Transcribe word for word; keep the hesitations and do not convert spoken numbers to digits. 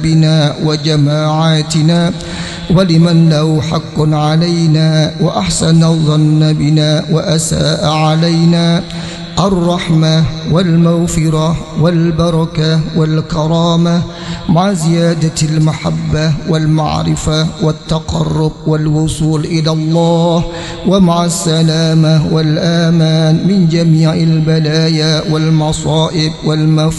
بنا وجماعاتنا، ولمن له حق علينا وأحسن الظن بنا وأساء علينا الرحمة والمغفرة والبركة والكرامة مع زيادة المحبة والمعرفة والتقرب والوصول إلى الله، ومع السلامة والآمان من جميع البلايا والمصائب والمفاتيح